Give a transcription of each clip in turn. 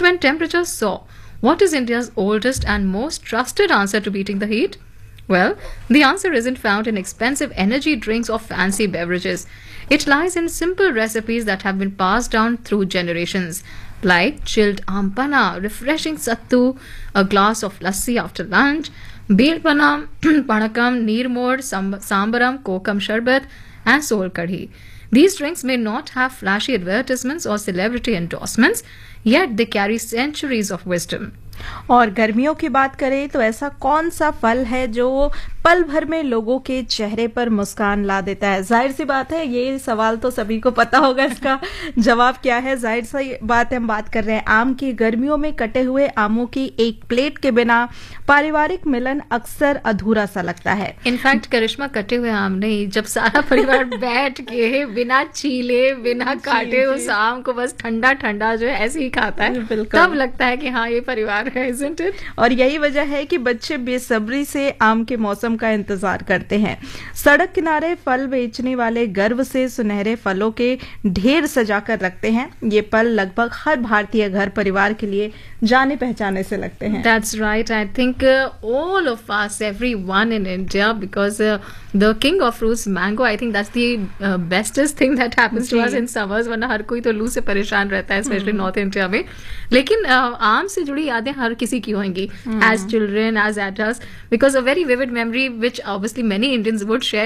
But when temperatures soar, what is India's oldest and most trusted answer to beating the heat? Well, the answer isn't found in expensive energy drinks or fancy beverages. It lies in simple recipes that have been passed down through generations, like chilled ampana, refreshing sattu, a glass of lassi after lunch, beelpanam, panakam, neermod, sambaram, kokam sharbat, and soul kadhi. These drinks may not have flashy advertisements or celebrity endorsements, yet they carry centuries of wisdom. और गर्मियों की बात करें तो ऐसा कौन सा फल है जो पल भर में लोगों के चेहरे पर मुस्कान ला देता है? जाहिर सी बात है, ये सवाल तो सभी को पता होगा इसका जवाब क्या है। जाहिर सी बात है, हम बात कर रहे हैं आम की। गर्मियों में कटे हुए आमों की एक प्लेट के बिना पारिवारिक मिलन अक्सर अधूरा सा लगता है। इनफैक्ट करिश्मा, कटे हुए आम नहीं, जब सारा परिवार बैठ के बिना छीले बिना काटे उस आम को बस ठंडा ठंडा जो है ऐसे ही खाता है, तब लगता है कि हाँ ये परिवार है, isn't it? और यही वजह है कि बच्चे बेसब्री से आम के मौसम का इंतजार करते हैं। सड़क किनारे फल बेचने वाले गर्व से सुनहरे फलों के ढेर सजाकर रखते हैं। ये पल लगभग हर भारतीय घर परिवार के लिए जाने पहचाने से लगते हैं। That's right. I think all of us, everyone in India, because the king of fruits, mango, I think that's the bestest thing that happens to us in summers. वरना हर कोई तो लू से परेशान रहता है, especially नॉर्थ इंडिया में। लेकिन आम से जुड़ी यादें हर किसी की होंगी, as children, as adults, because a very vivid memory which obviously many Indians would share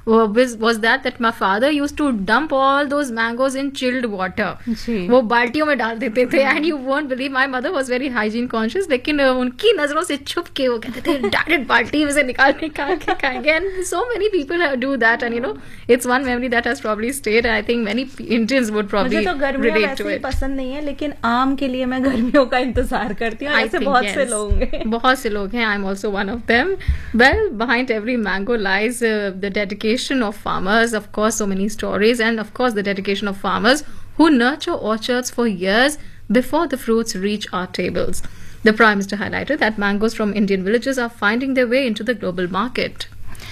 was that my father used to dump all those mangoes in chilled water. वो बाल्टियों में डाल देते थे, and you won't believe, my mother was very hygiene conscious, लेकिन उनकी नजरों से छुप के वो कहते थे डायरेक्ट बाल्टी में से निकाल के खाएंगे, and so many people do that, and you know it's one memory that has probably stayed, and I think many Indians would probably मुझे तो गर्मियाँ relate to वैसे it. पसंद नहीं है, लेकिन आम के लिए मैं गर्मियों का इंतजार करती हूँ। ऐसे बहुत से लोग हैं। बहुत से लोग हैं, I'm also one of them. Well, behind every mango lies the dedication of farmers, of course, so many stories, and of course the dedication of farmers who nurture orchards for years before the fruits reach our tables. The Prime Minister highlighted that mangoes from Indian villages are finding their way into the global market.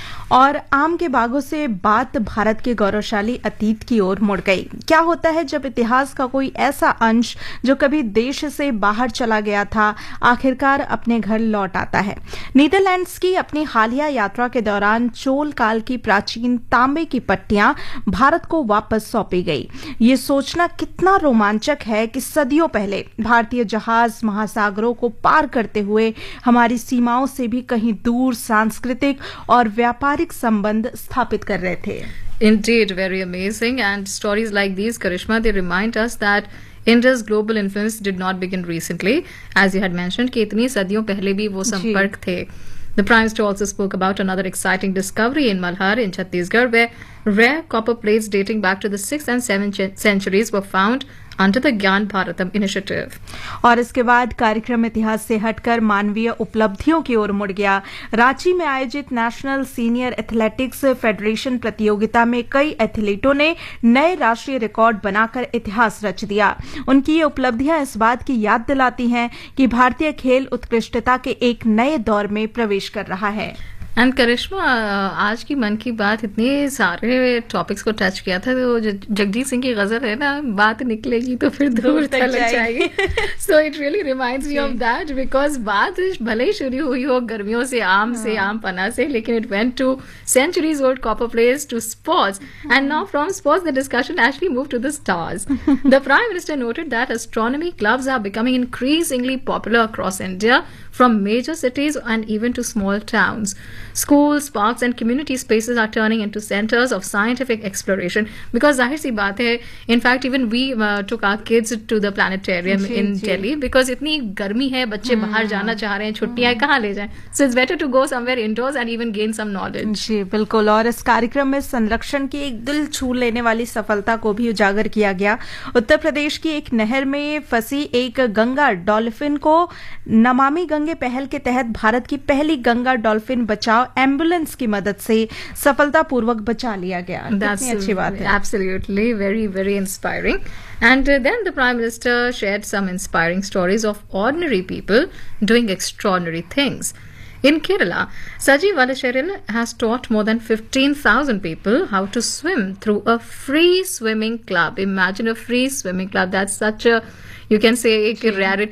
और आम के बागों से बात भारत के गौरवशाली अतीत की ओर मुड़ गई। क्या होता है जब इतिहास का कोई ऐसा अंश जो कभी देश से बाहर चला गया था आखिरकार अपने घर लौट आता है? नीदरलैंड्स की अपनी हालिया यात्रा के दौरान चोल काल की प्राचीन तांबे की पट्टियां भारत को वापस सौंपी गई। ये सोचना कितना रोमांचक है कि सदियों पहले भारतीय जहाज महासागरों को पार करते हुए हमारी सीमाओं से भी कहीं दूर सांस्कृतिक और व्यापारिक संबंध स्थापित कर रहे थे। Indeed, very amazing. And stories like these, Karishma, they remind us that India's global influence did not begin recently. As you had mentioned, कि इतनी सदियों पहले भी वो संपर्क थे. The Prime Minister also spoke about another exciting discovery in Malhar in Chhattisgarh, where rare copper plates dating back to the 6th and 7th centuries were found under the Gyan Bharatam initiative. और इसके बाद कार्यक्रम इतिहास से हटकर मानवीय उपलब्धियों की ओर मुड़ गया। रांची में आयोजित नेशनल सीनियर एथलेटिक्स फेडरेशन प्रतियोगिता में कई एथलीटों ने नए राष्ट्रीय रिकॉर्ड बनाकर इतिहास रच दिया। उनकी ये उपलब्धियां इस बात की याद दिलाती हैं कि भारतीय खेल उत्कृष्टता के एक नए दौर में प्रवेश कर रहा है। एंड करिश्मा, आज की मन की बात इतने सारे टॉपिक्स को टच किया था, तो जगजीत सिंह की गजल है ना, बात निकलेगी तो फिर दूर तक जाएगी। So it really reminds me of that, because बात भले ही शुरू हुई हो गर्मियों से, आम पना से, लेकिन it went to centuries old copper plates to sports, and now from sports the discussion actually moved to the stars. The Prime Minister noted that astronomy clubs are becoming increasingly popular across India, from major cities and even to small towns. Schools, parks and community spaces are turning into centers of scientific exploration, because zahir si baat hai, in fact even we took our kids to the planetarium in Delhi, because itni garmi hai, bacche bahar jana cha rahe hain, छुट्टियां kahan le jaएं, so it's better to go somewhere indoors and even gain some knowledge. जी बिल्कुल। और इस कार्यक्रम में संरक्षण की एक दिल छू लेने वाली सफलता को भी उजागर किया गया। उत्तर प्रदेश की एक नहर में फंसी एक गंगा डॉल्फिन को नमामि गंगे पहल के तहत भारत की पहली गंगा डॉल्फिन बचाव एम्बुलेंस की मदद से सफलतापूर्वक बचा लिया गया। कितनी अच्छी बात है। Absolutely, very, very inspiring. And then the Prime Minister shared some inspiring stories of ordinary people doing extraordinary things. In Kerala, Saji Valascheril has taught more than 15,000 people how to swim through a free swimming club. Imagine a free swimming club. That's such a, you can say, a rarity